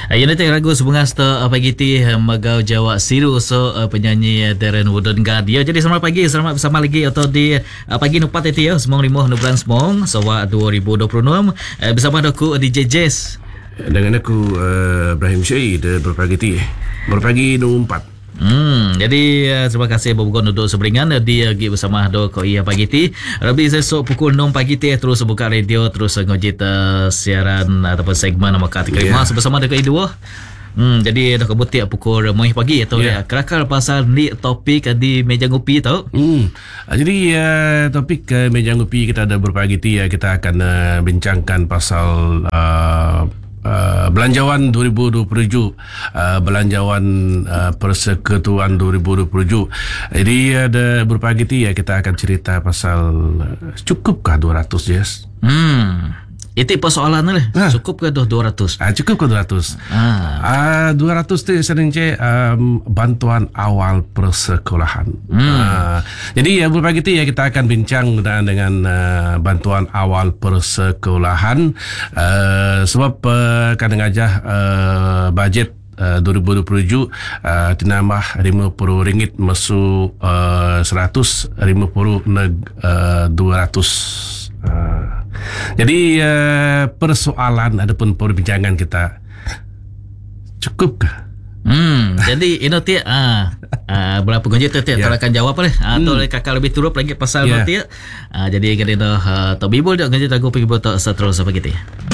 Yang nanti ragu sebunga sta pagi ti magau Jawa Siru so penyanyi Darren Woodon dia. Jadi selamat pagi, selamat bersama lagi atau di pagi nupat itu ya semong limo bulan semong sawa 2026 bersama aku DJ Jess dengan aku Ibrahim Syed berpagi nombor 4. Jadi terima kasih Bobogon duduk seberingan dia pergi bersama do ko ia pagi ti. Rabi esok pukul 6 pagi ti terus buka radio terus ngojit siaran ataupun segmen nama Kata Kerimah bersama dengan dua. Jadi dah kebutik pukul 9 pagi atau kerakar pasal ni topik di meja ngopi tau. Jadi topik meja ngopi kita ada berpagi ti kita akan bincangkan pasal Belanjawan 2027, Belanjawan Persekutuan 2027. Jadi ada berpagi ti kita akan cerita pasal cukupkah 200 yes? Itu persoalan lah. Cukup ke 200? Cukup ke 200? 200 tu sering bantuan awal persekolahan. Jadi berpagi tu kita akan bincang dengan bantuan awal persekolahan sebab kadang aja bajet 2027 tinambah RM50 masuk 150 200. Jadi persoalan ataupun perbincangan kita cukupkah? Jadi ini berapa kunci tu akan jawab boleh atau kakak lebih turut lagi pasal nanti jadi kita dah tabibul dah kunci aku pergi buat seterusnya begitu.